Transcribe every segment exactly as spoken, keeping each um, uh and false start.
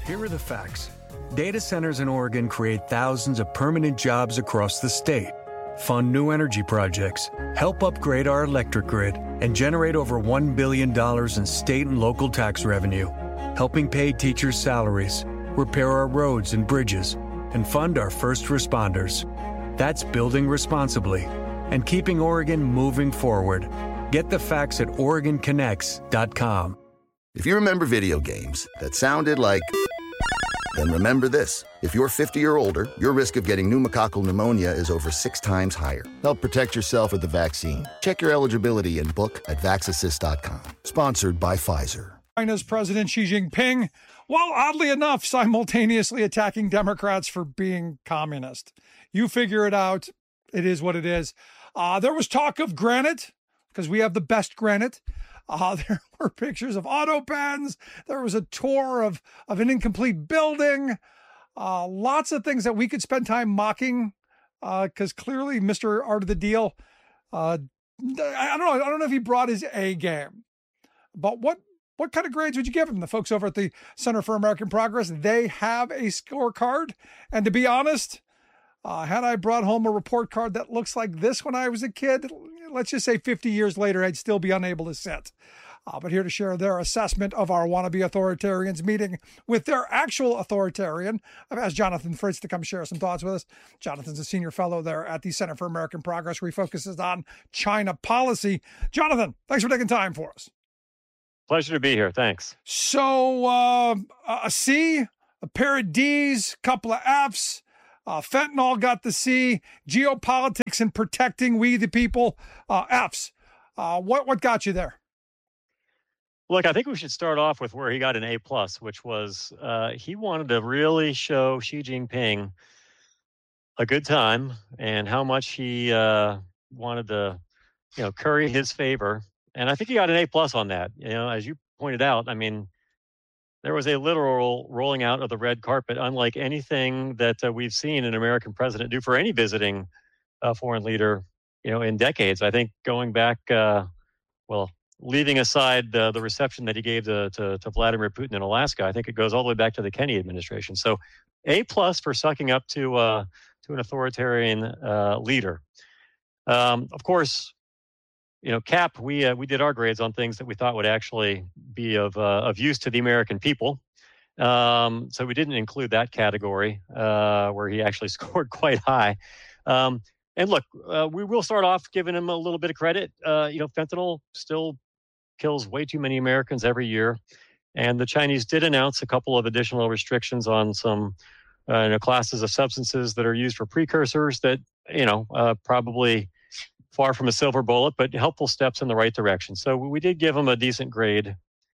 Here are the facts. Data centers in Oregon create thousands of permanent jobs across the state, fund new energy projects, help upgrade our electric grid, and generate over one billion dollars in state and local tax revenue, helping pay teachers' salaries, repair our roads and bridges, and fund our first responders. That's building responsibly and keeping Oregon moving forward. Get the facts at Oregon Connects dot com. If you remember video games that sounded like... then remember this. If you're fifty or older, your risk of getting pneumococcal pneumonia is over six times higher. Help protect yourself with the vaccine. Check your eligibility and book at vax assist dot com. Sponsored by Pfizer. China's President Xi Jinping, while oddly enough, simultaneously attacking Democrats for being communist. You figure it out. It is what it is. Uh, there was talk of granite, because we have the best granite. Uh, there were pictures of auto pens. There was a tour of, of an incomplete building. Uh, lots of things that we could spend time mocking, because uh, clearly Mister Art of the Deal, uh, I don't know. I don't know if he brought his A game, but what what kind of grades would you give him? The folks over at the Center for American Progress, they have a scorecard, and to be honest, uh, had I brought home a report card that looks like this when I was a kid, let's just say fifty years later, I'd still be unable to sit. Uh, but here to share their assessment of our wannabe authoritarians meeting with their actual authoritarian, I've asked Jonathan Fritz to come share some thoughts with us. Jonathan's a senior fellow there at the Center for American Progress, where he focuses on China policy. Jonathan, thanks for taking time for us. Pleasure to be here. Thanks. So uh, a C, a pair of D's, a couple of F's. Uh, fentanyl got the C. Geopolitics and protecting we the people, uh, F's. Uh, what what got you there? Look, I think we should start off with where he got an A plus, which was uh, he wanted to really show Xi Jinping a good time and how much he uh, wanted to, you know, curry his favor. And I think he got an A plus on that. You know, as you pointed out, I mean, there was a literal rolling out of the red carpet, unlike anything that uh, we've seen an American president do for any visiting uh, foreign leader, you know, in decades. I think going back, uh, well, leaving aside uh, the reception that he gave to, to, to Vladimir Putin in Alaska, I think it goes all the way back to the Kennedy administration. So A plus for sucking up to uh, to an authoritarian uh, leader. Um, of course, you know, Cap, we uh, we did our grades on things that we thought would actually be of uh, of use to the American people. Um, so we didn't include that category uh, where he actually scored quite high. Um, and look, uh, we will start off giving him a little bit of credit. Uh, you know, fentanyl still kills way too many Americans every year. And the Chinese did announce a couple of additional restrictions on some uh, you know, classes of substances that are used for precursors that, you know, uh, probably far from a silver bullet, but helpful steps in the right direction. So we did give them a decent grade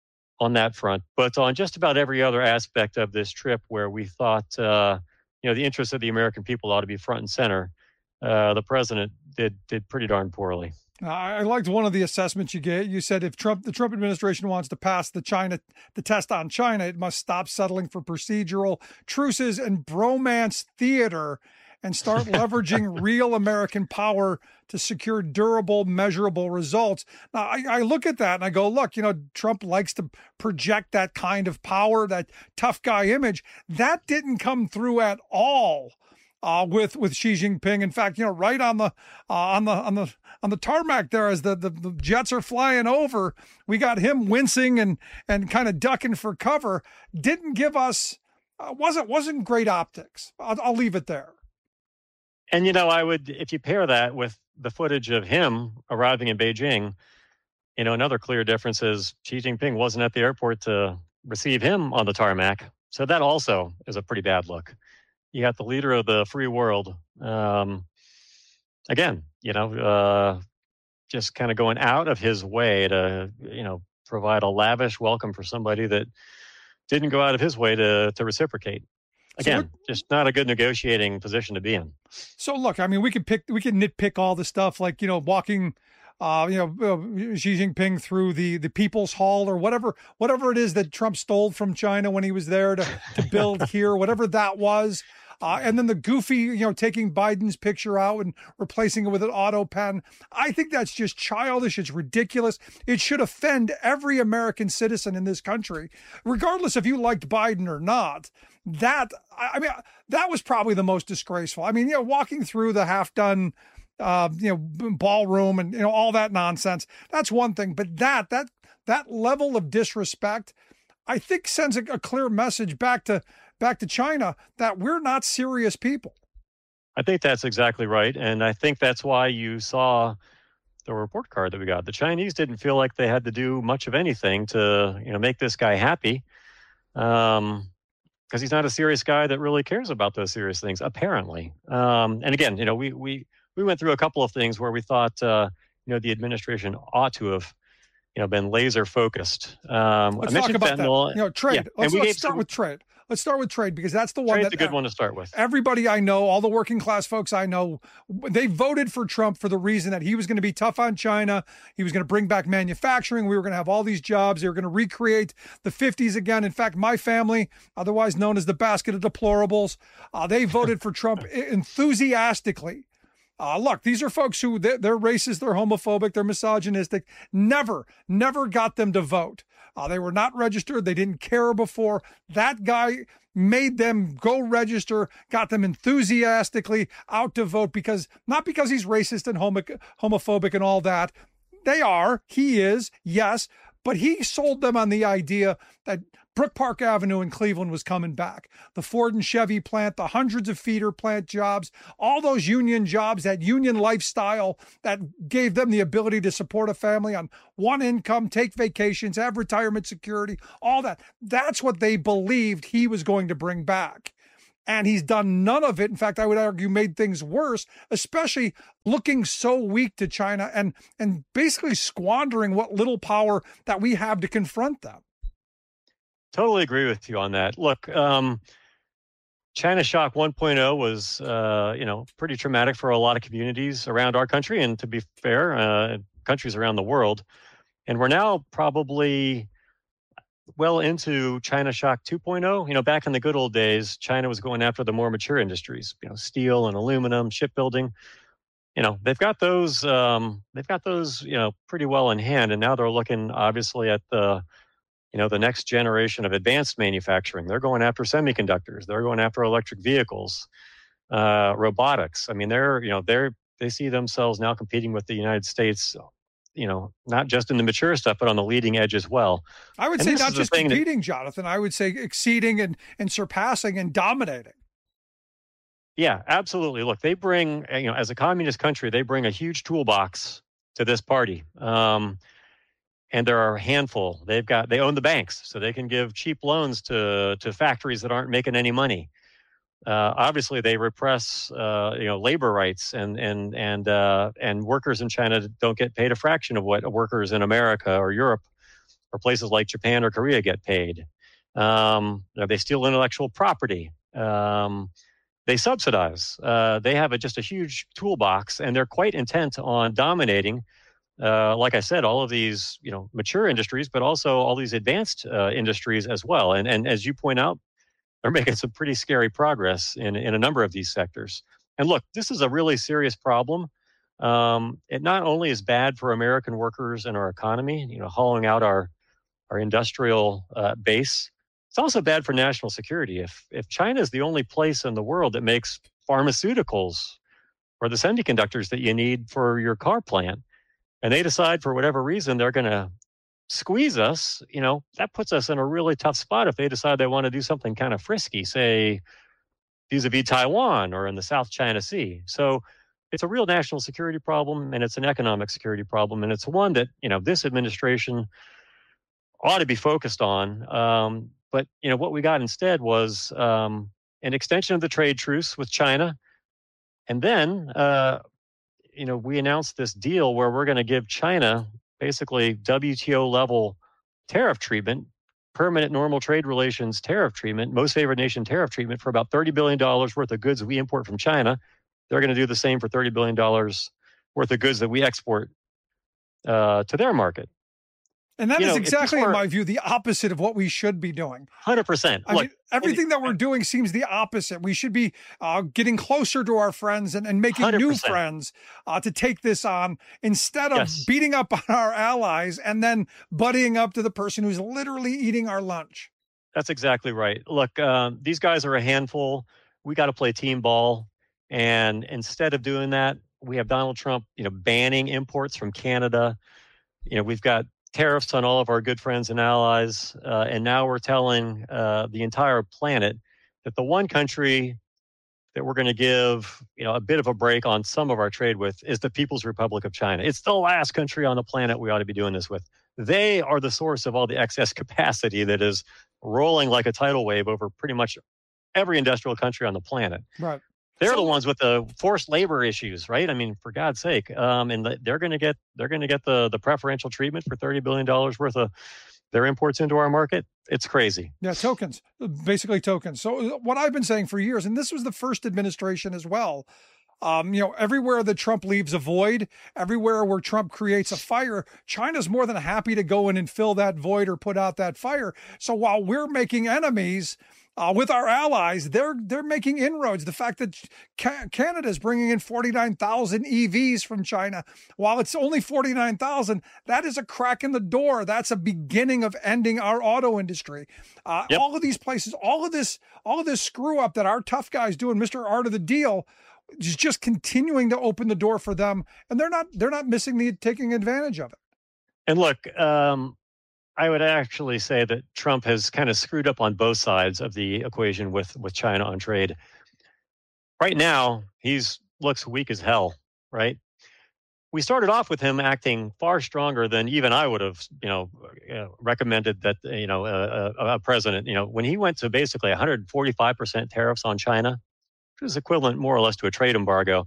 on that front. But on just about every other aspect of this trip where we thought, uh, you know, the interests of the American people ought to be front and center, uh, the president did did pretty darn poorly. I liked one of the assessments you gave. You said if Trump, the Trump administration wants to pass the China, the test on China, it must stop settling for procedural truces and bromance theater and start leveraging real American power to secure durable, measurable results. Now, I, I look at that and I go, look, you know, Trump likes to project that kind of power, that tough guy image. That didn't come through at all uh, with with Xi Jinping. In fact, you know, right on the uh, on the on the on the tarmac there, as the, the the jets are flying over, we got him wincing and and kind of ducking for cover. Didn't give us uh, wasn't wasn't great optics. I'll, I'll leave it there. And, you know, I would, if you pair that with the footage of him arriving in Beijing, you know, another clear difference is Xi Jinping wasn't at the airport to receive him on the tarmac. So that also is a pretty bad look. You got the leader of the free world. Um, again, you know, uh, just kind of going out of his way to, you know, provide a lavish welcome for somebody that didn't go out of his way to to reciprocate. Again, so just not a good negotiating position to be in. So look, I mean, we could pick, we could nitpick all the stuff like, you know, walking, uh, you know, uh, Xi Jinping through the, the People's Hall or whatever, whatever it is that Trump stole from China when he was there to, to build here, whatever that was. Uh, and then the goofy, you know, taking Biden's picture out and replacing it with an auto pen. I think that's just childish. It's ridiculous. It should offend every American citizen in this country, regardless if you liked Biden or not. That, I mean, that was probably the most disgraceful. I mean, you know, walking through the half-done, uh, you know, ballroom and, you know, all that nonsense, that's one thing. But that, that, that level of disrespect, I think sends a, a clear message back to, back to China that we're not serious people. I think that's exactly right. And I think that's why you saw the report card that we got. The Chinese didn't feel like they had to do much of anything to, you know, make this guy happy. Um, because he's not a serious guy that really cares about those serious things, apparently. Um, and again, you know, we we we went through a couple of things where we thought, uh, you know, the administration ought to have, you know, been laser focused. Um, let's I talk about fentanyl. that. You know, trade. Yeah. Let's, let's start some, with trade. Let's start with trade because that's the one Trade's that a good one to start with. Everybody I know, all the working class folks I know, they voted for Trump for the reason that he was going to be tough on China. He was going to bring back manufacturing. We were going to have all these jobs. They were going to recreate the fifties again. In fact, my family, otherwise known as the basket of deplorables, uh, they voted for Trump enthusiastically. Uh, look, these are folks who, they're, they're racist, they're homophobic, they're misogynistic. Never, never got them to vote. Uh, they were not registered. They didn't care before. That guy made them go register, got them enthusiastically out to vote because, not because he's racist and homo- homophobic and all that. They are, he is, yes, but he sold them on the idea that Brook Park Avenue in Cleveland was coming back. The Ford and Chevy plant, the hundreds of feeder plant jobs, all those union jobs, that union lifestyle that gave them the ability to support a family on one income, take vacations, have retirement security, all that. That's what they believed he was going to bring back. And he's done none of it. In fact, I would argue made things worse, especially looking so weak to China and, and basically squandering what little power that we have to confront them. Totally agree with you on that. Look, um, China Shock one point oh was, uh, you know, pretty traumatic for a lot of communities around our country, and to be fair, uh, countries around the world. And we're now probably well into China Shock two point oh. You know, back in the good old days, China was going after the more mature industries, you know, steel and aluminum, shipbuilding. You know, they've got those, um, they've got those, you know, pretty well in hand. And now they're looking obviously at the, you know, the next generation of advanced manufacturing. They're going after semiconductors. They're going after electric vehicles, uh, robotics. I mean, they're, you know, they're, they see themselves now competing with the United States, you know, not just in the mature stuff, but on the leading edge as well. I would and say not just competing, that, Jonathan. I would say exceeding and, and surpassing and dominating. Yeah, absolutely. Look, they bring, you know, as a communist country, they bring a huge toolbox to this party. Um, And there are a handful. They've got, they own the banks, so they can give cheap loans to to factories that aren't making any money. Uh, obviously, they repress, uh, you know, labor rights, and and and uh, and workers in China don't get paid a fraction of what workers in America or Europe or places like Japan or Korea get paid. Um, you know, they steal intellectual property. Um, they subsidize. Uh, they have a, just a huge toolbox, and they're quite intent on dominating. Uh, like I said, all of these, you know, mature industries, but also all these advanced uh, industries as well. And and as you point out, they're making some pretty scary progress in, in a number of these sectors. And look, this is a really serious problem. Um, it not only is bad for American workers and our economy, you know, hauling out our our industrial uh, base. It's also bad for national security. If if China is the only place in the world that makes pharmaceuticals or the semiconductors that you need for your car plant, and they decide for whatever reason they're going to squeeze us, you know, that puts us in a really tough spot if they decide they want to do something kind of frisky, say, vis-a-vis Taiwan or in the South China Sea. So it's a real national security problem, and it's an economic security problem, and it's one that, you know, this administration ought to be focused on. Um, but, you know, what we got instead was um, an extension of the trade truce with China, and then uh, you know, we announced this deal where we're going to give China basically W T O level tariff treatment, permanent normal trade relations tariff treatment, most favored nation tariff treatment for about thirty billion dollars worth of goods we import from China. They're going to do the same for thirty billion dollars worth of goods that we export uh, to their market. And that you is know, exactly, were, in my view, the opposite of what we should be doing. one hundred percent. I Look, mean, everything that we're doing seems the opposite. We should be uh, getting closer to our friends and, and making one hundred new percent. friends uh, to take this on instead of Yes. beating up on our allies and then buddying up to the person who's literally eating our lunch. That's exactly right. Look, um, these guys are a handful. We got to play team ball. And instead of doing that, we have Donald Trump, you know, banning imports from Canada. You know, we've got tariffs on all of our good friends and allies. Uh, and now we're telling uh, the entire planet that the one country that we're going to give, you know, a bit of a break on some of our trade with is the People's Republic of China. It's the last country on the planet we ought to be doing this with. They are the source of all the excess capacity that is rolling like a tidal wave over pretty much every industrial country on the planet. Right. They're So- the ones with the forced labor issues, right? I mean, for God's sake, um, and the, they're going to get they're going to get the the preferential treatment for thirty billion dollars worth of their imports into our market. It's crazy. Yeah, tokens, basically tokens. So what I've been saying for years, and this was the first administration as well, um, you know, everywhere that Trump leaves a void, everywhere where Trump creates a fire, China's more than happy to go in and fill that void or put out that fire. So while we're making enemies uh, with our allies, they're they're making inroads. The fact that Ca- Canada is bringing in forty-nine thousand E Vs from China, while it's only forty-nine thousand, that is a crack in the door. That's a beginning of ending our auto industry. Uh, Yep. All of these places, all of this, all of this screw up that our tough guys do, and Mister Art of the Deal is just continuing to open the door for them, and they're not they're not missing the taking advantage of it. And look, um, I would actually say that Trump has kind of screwed up on both sides of the equation with with China on trade. Right now, he's looks weak as hell, right? We started off with him acting far stronger than even I would have, you know, uh, recommended that, you know, a, a, a president, you know, when he went to basically one hundred forty-five percent tariffs on China, which is equivalent more or less to a trade embargo.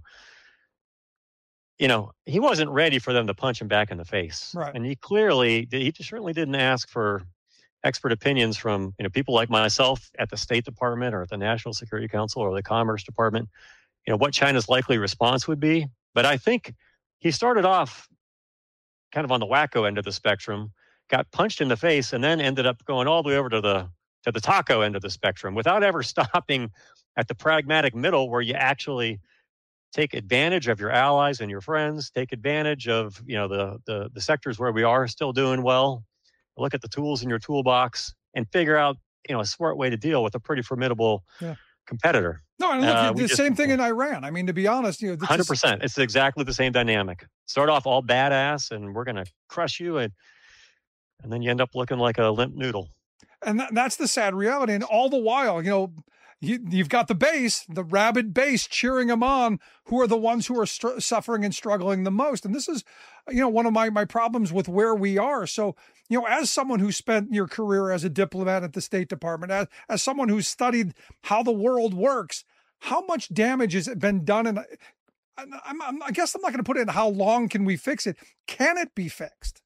You know, he wasn't ready for them to punch him back in the face. Right. And he clearly, he certainly didn't ask for expert opinions from, you know, people like myself at the State Department or at the National Security Council or the Commerce Department, you know, what China's likely response would be. But I think he started off kind of on the wacko end of the spectrum, got punched in the face, and then ended up going all the way over to the to the taco end of the spectrum without ever stopping at the pragmatic middle where you actually take advantage of your allies and your friends, take advantage of, you know, the, the, the sectors where we are still doing well, look at the tools in your toolbox and figure out, you know, a smart way to deal with a pretty formidable Yeah. competitor. No, and look, Uh, we the just- same thing in Iran. I mean, to be honest, you know, this one hundred is- percent. It's exactly the same dynamic. Start off all badass and we're going to crush you. And, and then you end up looking like a limp noodle. and that, that's the sad reality. And all the while, you know, you, you've got the base, the rabid base cheering them on, who are the ones who are str- suffering and struggling the most. And this is, you know, one of my, my problems with where we are. So, you know, as someone who spent your career as a diplomat at the State Department, as, as someone who's studied how the world works, how much damage has been done? And I'm, I'm, I guess I'm not going to put it in how long can we fix it? Can it be fixed?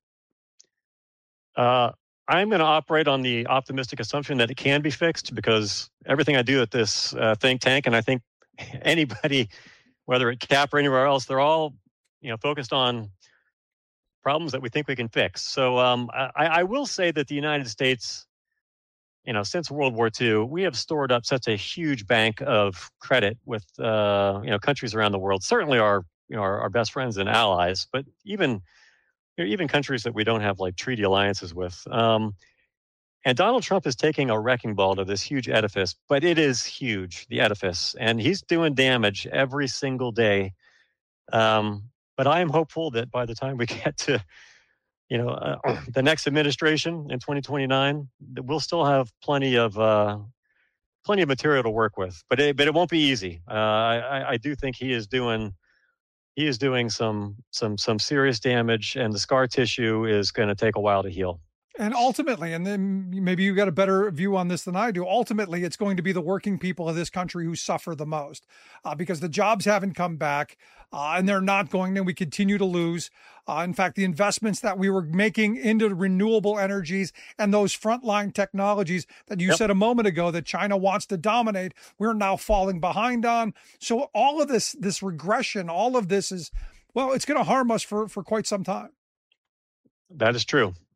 Uh, I'm going to operate on the optimistic assumption that it can be fixed because everything I do at this uh, think tank, and I think anybody, whether at C A P or anywhere else, they're all, you know, focused on problems that we think we can fix. So um, I, I will say that the United States, you know, since World War Two, we have stored up such a huge bank of credit with, uh, you know, countries around the world. Certainly our, you know, our, our best friends and allies, but even you know, even countries that we don't have like treaty alliances with. Um, and Donald Trump is taking a wrecking ball to this huge edifice, but it is huge, the edifice, and he's doing damage every single day. Um, but I am hopeful that by the time we get to, you know, uh, the next administration in twenty twenty-nine, that we'll still have plenty of uh, plenty of material to work with. But it, but it won't be easy. Uh, I, I do think he is doing. He is doing some some some serious damage, and the scar tissue is going to take a while to heal. And ultimately, and then maybe you got a better view on this than I do, ultimately, it's going to be the working people of this country who suffer the most uh, because the jobs haven't come back uh, and they're not going to. We continue to lose. Uh, in fact, the investments that we were making into renewable energies and those frontline technologies that you Yep. said a moment ago that China wants to dominate, we're now falling behind on. So all of this, this regression, all of this is, well, it's going to harm us for, for quite some time. That is true.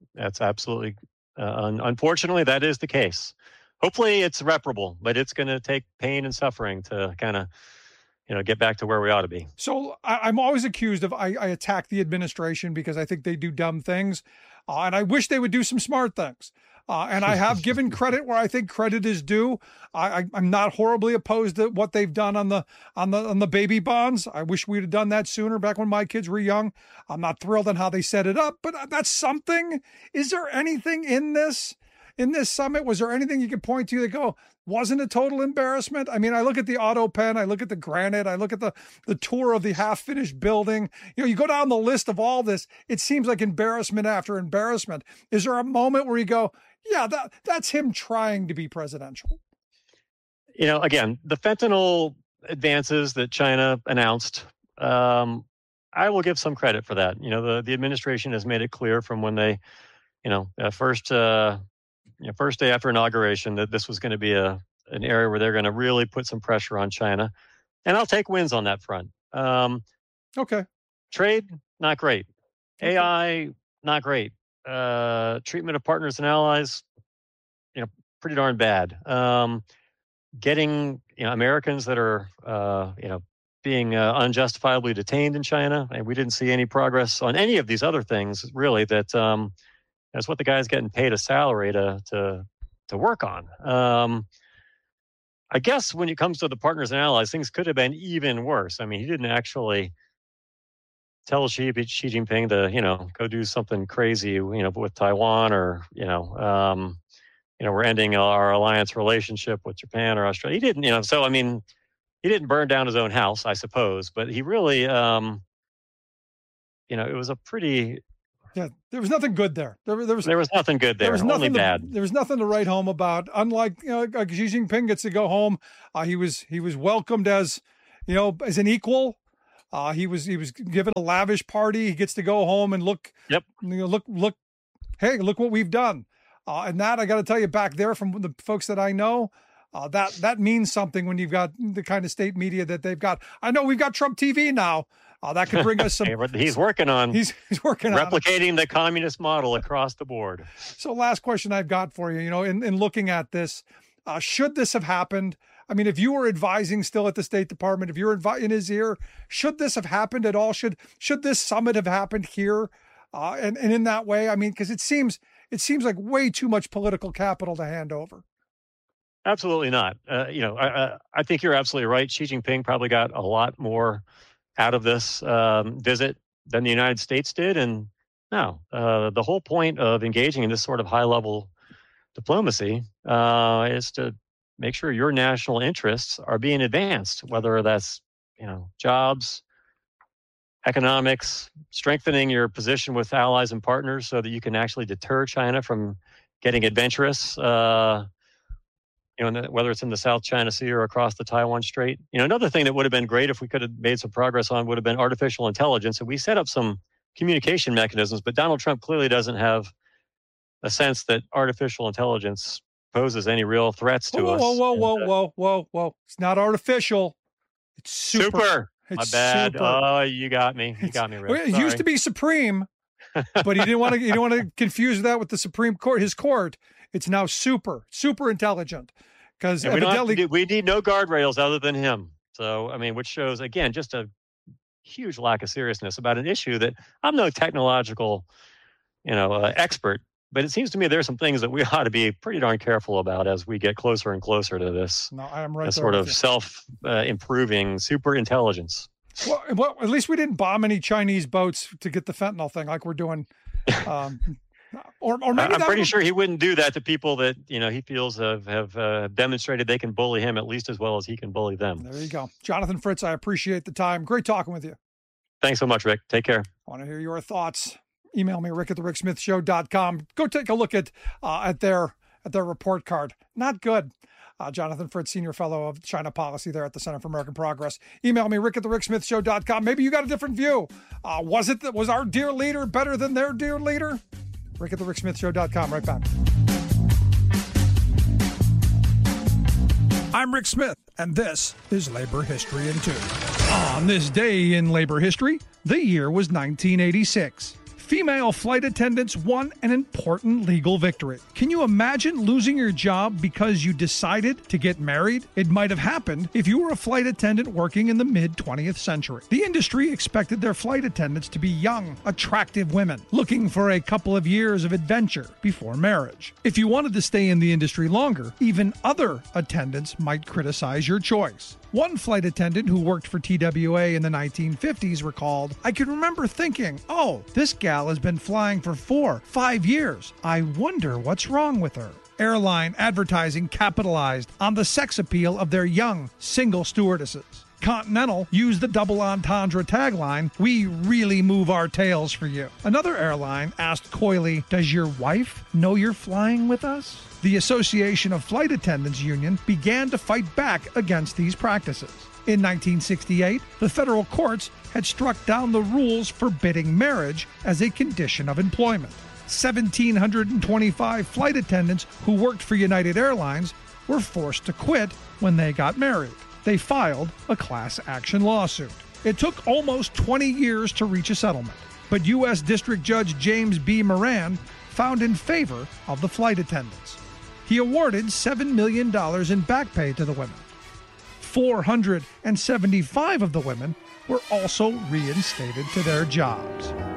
That's absolutely, uh, un- unfortunately, that is the case. Hopefully it's reparable, but it's going to take pain and suffering to kind of, you know, get back to where we ought to be. So I, I'm always accused of, I, I attack the administration because I think they do dumb things. Uh, and I wish they would do some smart things. Uh, and I have given credit where I think credit is due. I, I, I'm not horribly opposed to what they've done on the on the on the baby bonds. I wish we'd have done that sooner, back when my kids were young. I'm not thrilled on how they set it up, but that's something. Is there anything in this in this summit? Was there anything you could point to that go, wasn't a total embarrassment? I mean, I look at the auto pen, I look at the granite, I look at the, the tour of the half-finished building. You know, you go down the list of all this, it seems like embarrassment after embarrassment. Is there a moment where you go, yeah, that that's him trying to be presidential? You know, again, the fentanyl advances that China announced, um, I will give some credit for that. You know, the, the administration has made it clear from when they, you know, uh, first... Uh, You know, first day after inauguration, that this was going to be a an area where they're going to really put some pressure on China, and I'll take wins on that front. Um, okay, trade, not great. Okay. A I, not great. Uh, treatment of partners and allies, you know, pretty darn bad. Um, getting you know Americans that are uh, you know being uh, unjustifiably detained in China, and we didn't see any progress on any of these other things really. That um, That's what the guy's getting paid a salary to to to work on. Um, I guess when it comes to the partners and allies, things could have been even worse. I mean, he didn't actually tell Xi, Xi Jinping to, you know, go do something crazy, you know, with Taiwan, or, you know, um, you know, we're ending our alliance relationship with Japan or Australia. He didn't, you know, so, I mean, he didn't burn down his own house, I suppose, but he really, um, you know, it was a pretty... Yeah, there was nothing good there. There, there was there was nothing good there. There was Only nothing to, bad. There was nothing to write home about. Unlike, you know, like Xi Jinping gets to go home, uh, he was he was welcomed as, you know, as an equal. Uh, he was he was given a lavish party. He gets to go home and look. Yep. You know, look look. Hey, look what we've done. Uh, and that, I got to tell you, back there from the folks that I know, uh, that that means something when you've got the kind of state media that they've got. I know we've got Trump T V now. Uh, that could bring us some. He's working on. He's he's working replicating on the communist model across the board. So, last question I've got for you. You know, in, in looking at this, uh, should this have happened? I mean, if you were advising still at the State Department, if you're advi- in his ear, should this have happened at all? Should should this summit have happened here? Uh, and and in that way, I mean, because it seems it seems like way too much political capital to hand over. Absolutely not. Uh, you know, I, I think you're absolutely right. Xi Jinping probably got a lot more out of this um, visit than the United States did. And no, uh, the whole point of engaging in this sort of high-level diplomacy uh, is to make sure your national interests are being advanced, whether that's, you know, jobs, economics, strengthening your position with allies and partners so that you can actually deter China from getting adventurous, uh, you know, whether it's in the South China Sea or across the Taiwan Strait. You know, another thing that would have been great if we could have made some progress on would have been artificial intelligence. And we set up some communication mechanisms, but Donald Trump clearly doesn't have a sense that artificial intelligence poses any real threats to whoa, us. Whoa, whoa, and, whoa, uh, whoa, whoa, whoa. It's not artificial. It's super. Super. It's My bad. super. Oh, you got me. You got me, Rick. It used to be supreme, but he didn't want to. He didn't want to confuse that with the Supreme Court. His court. It's now super, super intelligent. Because we, don't have evidently, to do, we need no guardrails other than him. So, I mean, which shows, again, just a huge lack of seriousness about an issue that I'm no technological, you know, uh, expert. But it seems to me there's some things that we ought to be pretty darn careful about as we get closer and closer to this no, I am right this there sort with of you. self-improving uh, super intelligence. Well, well, at least we didn't bomb any Chinese boats to get the fentanyl thing like we're doing. Um, or, or maybe I'm that pretty would, sure he wouldn't do that to people that, you know, he feels have, have uh, demonstrated they can bully him at least as well as he can bully them. There you go. Jonathan Fritz, I appreciate the time. Great talking with you. Thanks so much, Rick. Take care. I want to hear your thoughts. Email me, rick at the rick smith show dot com. Go take a look at uh, at their at their report card. Not good. Uh, Jonathan Fritz, Senior Fellow of China Policy there at the Center for American Progress. Email me, rick at the rick smith show dot com. Maybe you got a different view. Uh, was it that was our dear leader better than their dear leader? rick at the rick smith show dot com. Right back. I'm Rick Smith, and this is Labor History in Two. On this day in labor history, the year was nineteen eighty-six. female flight attendants won an important legal victory. Can you imagine losing your job because you decided to get married? It might have happened if you were a flight attendant working in the mid-twentieth century. The industry expected their flight attendants to be young, attractive women, looking for a couple of years of adventure before marriage. If you wanted to stay in the industry longer, even other attendants might criticize your choice. One flight attendant who worked for T W A in the nineteen fifties recalled, "I can remember thinking, oh, this gal has been flying for four, five years. I wonder what's wrong with her." Airline advertising capitalized on the sex appeal of their young, single stewardesses. Continental used the double entendre tagline, "We really move our tails for you." Another airline asked coyly, "Does your wife know you're flying with us?" The Association of Flight Attendants Union began to fight back against these practices. In nineteen sixty-eight, the federal courts had struck down the rules forbidding marriage as a condition of employment. one thousand seven hundred twenty-five flight attendants who worked for United Airlines were forced to quit when they got married. They filed a class action lawsuit. It took almost twenty years to reach a settlement, but U S District Judge James B. Moran found in favor of the flight attendants. He awarded seven million dollars in back pay to the women. four hundred seventy-five of the women were also reinstated to their jobs.